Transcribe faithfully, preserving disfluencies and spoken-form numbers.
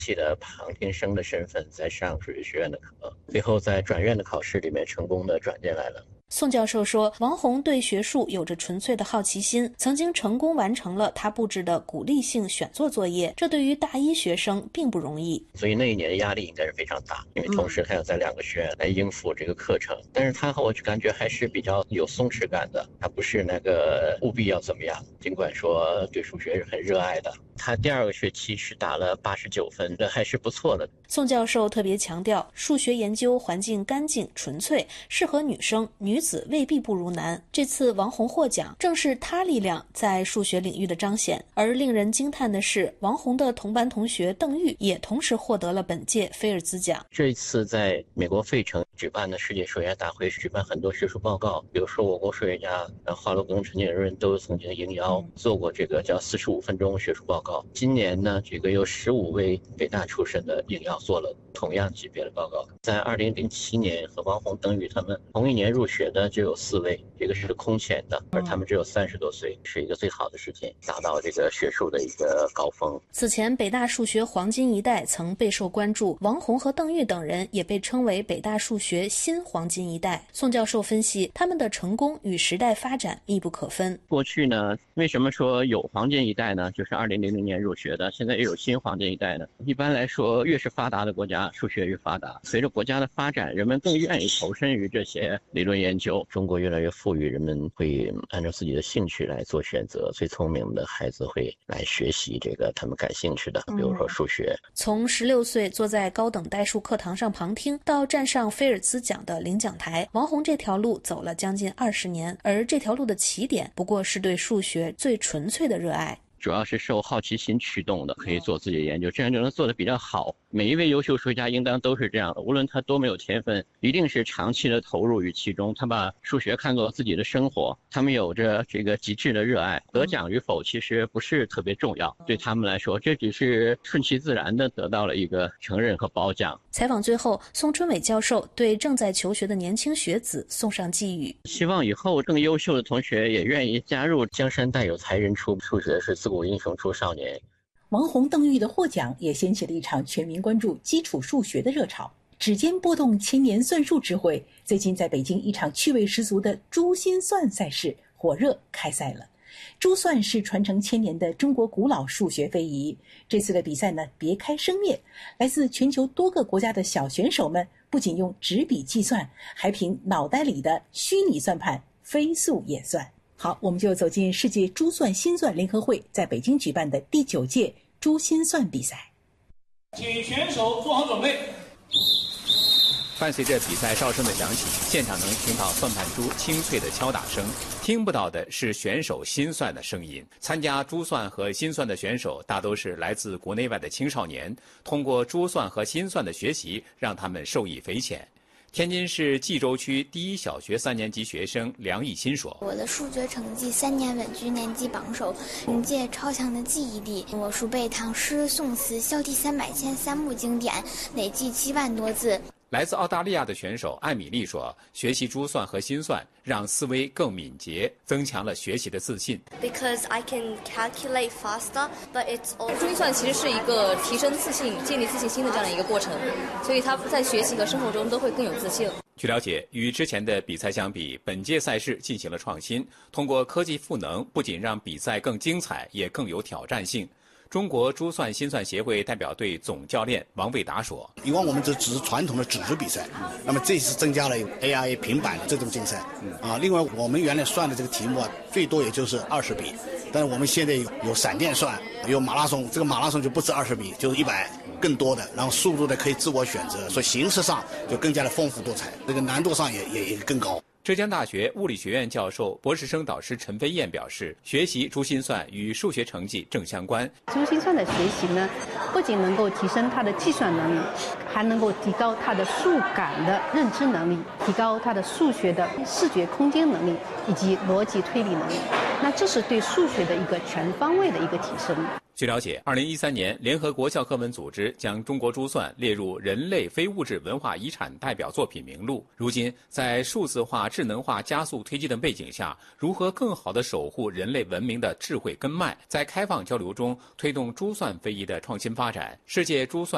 系的旁听生的身份在上数学学院的课，最后在转院的考试里面成功的转进来了。 宋教授说，王红对学术有着纯粹的好奇心，曾经成功完成了他布置的鼓励性选作作业，这对于大一学生并不容易。 所以那一年的压力应该是非常大，因为同时他要在两个学院来应付这个课程，嗯、但是他和我感觉还是比较有松弛感的，他不是那个务必要怎么样，尽管说对数学是很热爱的。他第二个学期是打了八十九分，这还是不错的。 宋教授特别强调，数学研究环境干净纯粹，适合女生，女子未必不如男。这次王红获奖，正是她力量在数学领域的彰显。而令人惊叹的是，王红的同班同学邓玉也同时获得了本届菲尔兹奖。 这一次在美国费城举办的世界数学大会，举办很多学术报告，比如说我国数学家华罗庚、陈景润都曾经应邀做过这个叫四十五分钟学术报告。今年呢，这个有十五位北大出身的应邀做了同样级别的报告。在二零零七年和王红、邓玉他们同一年入学的就有四位，这个是空前的，而他们只有三十多岁，是一个最好的时间，达到这个学术的一个高峰。 此前，北大数学黄金一代曾备受关注，王红和邓玉等人也被称为北大数学新黄金一代。宋教授分析，他们的成功与时代发展密不可分。 过去呢，为什么说有黄金一代呢？就是二零零零年入学的，现在也有新黄金一代呢。一般来说，越是发达的国家，数学越发达。随着国家的发展，人们更愿意投身于这些理论研究。中国越来越富裕，人们会按照自己的兴趣来做选择。最聪明的孩子会来学习这个他们感兴趣的，比如说数学。 嗯、从十六岁坐在高等代数课堂上旁听，到站上菲尔兹奖的领奖台，王红这条路走了将近二十年，而这条路的起点不过是对数学最纯粹的热爱。 主要是受好奇心驱动的，可以做自己的研究，这样就能做得比较好。每一位优秀数学家应当都是这样的，无论他多么有天分，一定是长期的投入于其中，他把数学看作自己的生活，他们有着这个极致的热爱。得奖与否其实不是特别重要，对他们来说，这只是顺其自然的得到了一个承认和褒奖。 采访最后，宋春伟教授对正在求学的年轻学子送上寄语： 希望以后更优秀的同学也愿意加入江山代有才人出，数学是自古英雄出少年。 王红、邓玉的获奖也掀起了一场全民关注基础数学的热潮。指尖拨动千年算术智慧，最近在北京一场趣味十足的珠心算赛事火热开赛了。珠算是传承千年的中国古老数学非遗，这次的比赛呢，别开生面，来自全球多个国家的小选手们不仅用纸笔计算，还凭脑袋里的虚拟算盘飞速演算。好，我们就走进世界珠算心算联合会在北京举办的第九届珠心算比赛。 请选手做好准备。 伴随着比赛哨声的响起，现场能听到算盘珠清脆的敲打声，听不到的是选手心算的声音。参加珠算和心算的选手大都是来自国内外的青少年，通过珠算和心算的学习，让他们受益匪浅。天津市蓟州区第一小学三年级学生梁艺新说：“ 我的数学成绩三年稳居年级榜首，凭借超强的记忆力，我熟背唐诗宋词孝悌三百篇三部经典，累计七万多字。” 来自澳大利亚的选手艾米丽说：“学习珠算和心算，让思维更敏捷，增强了学习的自信。” Because I can calculate faster, but it's also 珠心算其实是一个提升自信、建立自信心的这样的一个过程，所以他在学习和生活中都会更有自信。 据了解，与之前的比赛相比，本届赛事进行了创新，通过科技赋能，不仅让比赛更精彩，也更有挑战性。中国珠算心算协会代表队总教练王卫达说：“ 以往我们这只是传统的纸质比赛，那么这次增加了 A I 平板的这种竞赛，啊，另外我们原来算的这个题目啊，最多也就是二十笔，但是我们现在有闪电算，有马拉松，这个马拉松就不止二十笔，就是一百更多的，然后速度呢可以自我选择，所以形式上就更加的丰富多彩，这个难度上也也也更高。” 浙江大学物理学院教授、博士生导师陈飞燕表示，学习珠心算与数学成绩正相关。 珠心算的学习呢，不仅能够提升他的计算能力，还能够提高他的数感的认知能力，提高他的数学的视觉空间能力以及逻辑推理能力。那这是对数学的一个全方位的一个提升。 据了解，二零一三年，联合国教科文组织将中国珠算列入人类非物质文化遗产代表作品名录。如今，在数字化、智能化加速推进的背景下，如何更好地守护人类文明的智慧根脉，在开放交流中推动珠算非遗的创新发展？世界珠算